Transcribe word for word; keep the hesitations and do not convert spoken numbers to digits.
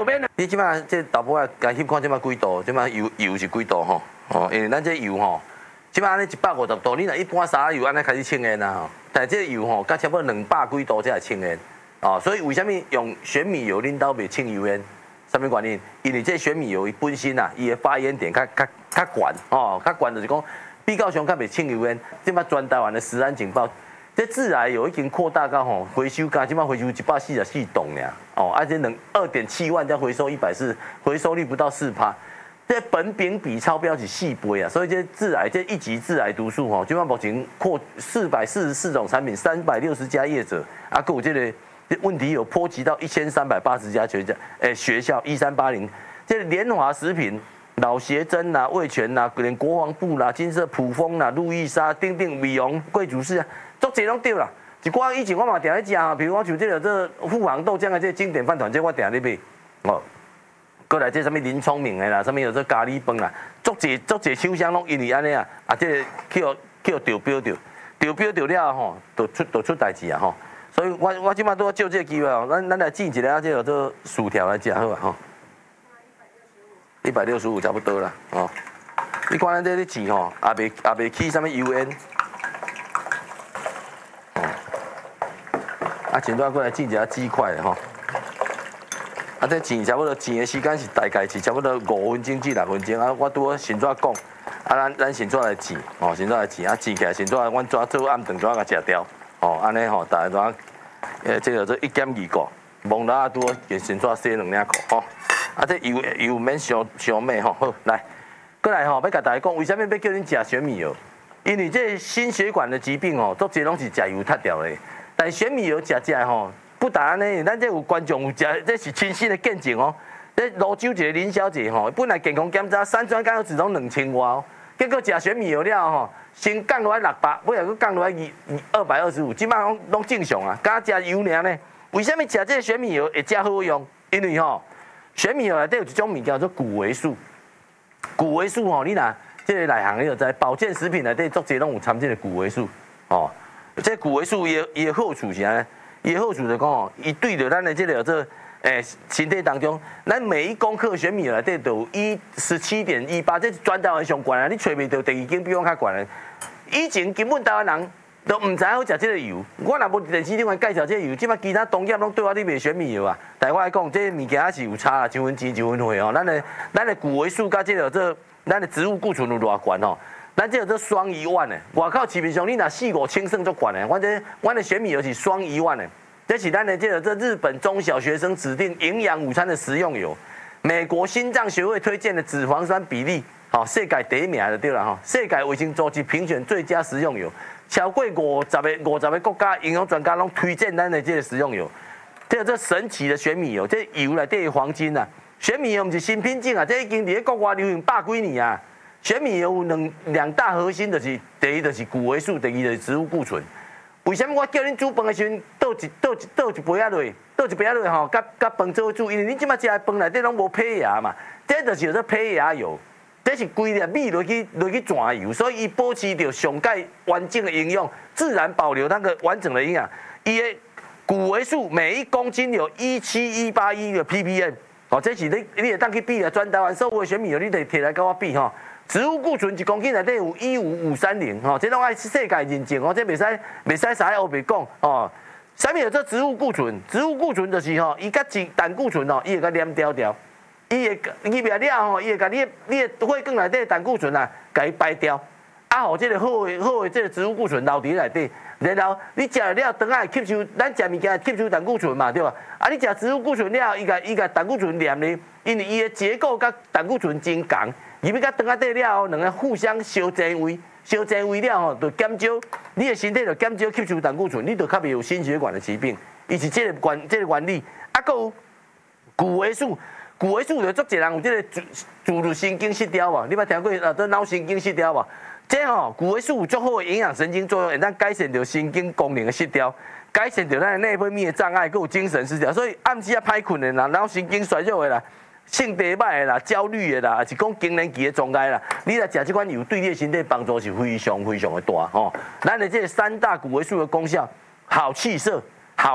免啦。你即摆这导播啊，甲翕看即摆几度？即摆油油是几度吼？哦，因为咱这油吼，即摆安尼一百五十度，你若一般沙油安尼开始清烟啦吼。但这油吼，甲差不多两百几度才会清烟。哦，所以为什么用玄米油恁兜袂清油烟？什么原因？因为这玄米油伊本身啊，伊的发烟点较较较悬哦，较悬就是讲比较上较袂清油烟。即摆全台湾的食安警报。这致癌油已经扩大到吼回收价，即摆回收一百四十四吨俩，哦，而且能二点七万再回收一百四，回收率不到四趴，这苯丙比超标是四倍啊，所以这致癌这一级致癌毒素吼，即摆目前扩四百四十四种产品，三百六十家业者，啊，有这个问题有波及到一千三百八十家学校，诶，学校一三八零，这联华食品。老协珍啦、味全啦、连国防部啦、金色普丰啦、路易莎、丁丁、美容、贵族式啊，足侪拢对啦。一寡以前我嘛定咧食啊，比如我像这个这富航豆浆的这经典饭团，这我定咧买哦。过来这什么林聪明的啦，什么有这咖喱饭啦，足侪足侪厂商拢因为安尼啊，啊这个去互去互调标着，调标着了吼，就出就出代志啊吼。所以我我即摆都要借这个机会哦，咱咱来进一个啊，这个这薯条来食好啊吼。一百六十五差不多啦，哦。你看咱这咧钱吼，也未也未起什么油烟，哦。啊，前段过来进一下鸡块的吼。啊，这钱差不多钱的时间是大概是差不多五分钟至六分钟啊。我拄好先怎讲，啊，咱咱先怎来钱，哦，先怎来钱，啊，钱起来先怎，阮怎做暗顿怎甲食掉，哦，安尼吼，大家怎，呃，这个做一减二个，蒙拉啊拄好先怎洗两领裤，吼。啊，这油油免伤伤美吼，好来，过来吼，要甲大家讲，为什么要叫恁食玄米油？因为这心血管的疾病吼，足侪拢是食油脱掉的。但玄米油食食吼，不但安尼，咱这有观众有食，这是亲身的见证哦。这泸州一个林小姐吼，本来健康检查三酸甘油脂拢两千外哦，结果食玄米油了吼，先降落来六百，尾来佫降落来二二百二十五，即摆拢拢正常啊，敢食油尔呢？为什么食这个玄米油会遮好用？因为吼。玄米油内底有一种物件叫做谷维素，谷维素吼，你若这个内行你就知，保健食品内底足侪拢有掺这个谷维素哦。这谷维素伊伊的好处是安尼，伊的好处就讲哦，伊对着咱的这个这诶身体当中，咱每一公克玄米油内底都有一十七点一八，这是全台湾上悬啊！你找袂到第二间比我较悬的。以前根本台湾人都唔知好食这个油，我若无电视顶面介绍这个油，即摆其他同业拢对我你卖玄米油啊。但我来讲，这物件还是有差啦，一分钱一分货哦。咱的咱的谷维素甲这个这咱的植物固醇有偌悬哦？咱这个这双一万的，外口市面上你若四五千算足悬的，我这我的玄米油是双一万的，这是咱的这个这日本中小学生指定营养午餐的食用油，美国心脏学会推荐的脂肪酸比例，好、哦、世界第一名就对了哈、哦，世界卫生组织评选最佳食用油。超过五十个五十个国家营养专家拢推荐咱的这个食用油，这个这神奇的玄米油，这油内底黄金啊！玄米油不是新品种啊，这已经伫国外流行百几年啊。玄米油有两两大核心，就是第一就是谷维素，第二就是植物固醇。为什么我叫恁煮饭的时阵倒一倒一倒一杯仔落，倒一杯仔落吼，甲甲饭做煮，因为你即摆食的饭内底拢无胚芽嘛，这就是叫做胚芽油。这是规粒米落去落去转油，所以伊保持着上盖完整的营养，自然保留那个完整的营养。伊的谷维素每一公斤有一七一八一个 ppm， 哦，这是你你会当去比啊，全台湾所有的玄米油，你得摕来跟我比吼。植物固醇一公斤内底有一五五三零，吼，这拢爱世界认证哦，这袂使袂使啥黑白讲哦。啥物叫做植物固醇？植物固醇就是吼，伊甲胆固醇哦，伊会甲黏条条。伊会入来了吼，伊会甲你你的血管内底胆固醇啊，甲伊排掉，啊，互这个好的好的这个植物固醇留伫内底，然后你食了，肠仔会吸收，咱食物件吸收胆固醇嘛，对吧？啊，你食植物固醇了，伊甲伊甲胆固醇黏咧，因为伊的结构甲胆固醇真共，入去甲肠仔底了后，两个互相相正位，相正位了吼，就减少你的身体就减少吸收胆固醇，你就较袂有心血管的疾病，伊是这个原这个原理，啊，还有谷维素。谷维素就足侪人有这个自自律神经失调无？你捌听过啊？这脑神经失调无？这吼谷维素有足好的营养神经作用，会当改善着神经功能的失调，改善着咱的内分泌的障碍，还有精神失调。所以暗时啊歹困的啦，脑神经衰弱的啦，性地歹的啦，焦虑的啦，还是讲更年期的状态啦，你来食这款油对你的身体帮助是非常非常的大吼。咱的这三大谷维素的功效，好气色。